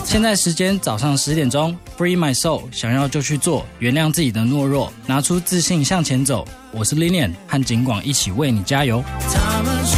现在时间早上10点钟 ，Free My Soul， 想要就去做，原谅自己的懦弱，拿出自信向前走。我是 Lilian， 和景广一起为你加油。他们说